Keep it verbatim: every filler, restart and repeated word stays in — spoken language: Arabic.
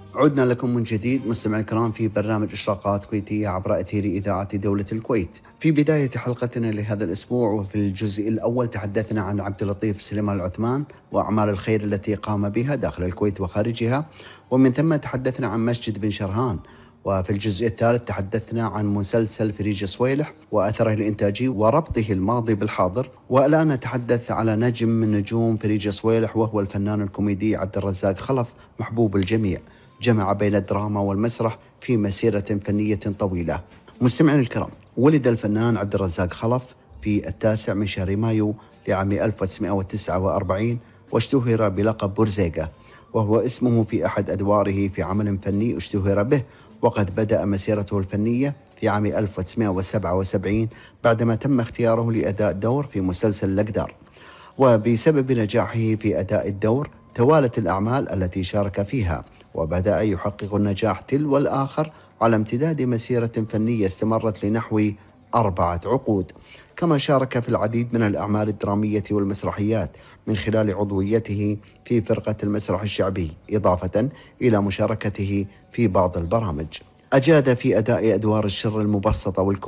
عدنا لكم من جديد مستمعينا الكرام في برنامج إشراقات كويتية عبر أثير إذاعة دولة الكويت. في بداية حلقتنا لهذا الأسبوع وفي الجزء الأول تحدثنا عن عبد اللطيف سليمان العثمان وأعمال الخير التي قام بها داخل الكويت وخارجها، ومن ثم تحدثنا عن مسجد بن شرهان. وفي الجزء الثالث تحدثنا عن مسلسل فريج صويلح وأثره الإنتاجي وربطه الماضي بالحاضر. والآن نتحدث على نجم من نجوم فريج صويلح وهو الفنان الكوميدي عبد الرزاق خلف، محبوب الجميع، جمع بين الدراما والمسرح في مسيرة فنية طويلة. مستمعين الكرام، ولد الفنان عبد الرزاق خلف في التاسع من شهر مايو لعام ألف وتسعمائة وتسعة وأربعين، واشتهر بلقب بورزيقة، وهو اسمه في أحد أدواره في عمل فني اشتهر به. وقد بدأ مسيرته الفنية في عام ألف وتسعمائة وسبعة وسبعين بعدما تم اختياره لأداء دور في مسلسل الأقدار، وبسبب نجاحه في أداء الدور توالت الأعمال التي شارك فيها، وبدأ يحقق النجاح تلو الآخر على امتداد مسيرة فنية استمرت لنحو أربعة عقود. كما شارك في العديد من الأعمال الدرامية والمسرحيات من خلال عضويته في فرقة المسرح الشعبي، إضافة إلى مشاركته في بعض البرامج. أجاد في أداء أدوار الشر المبسطة والكوميديا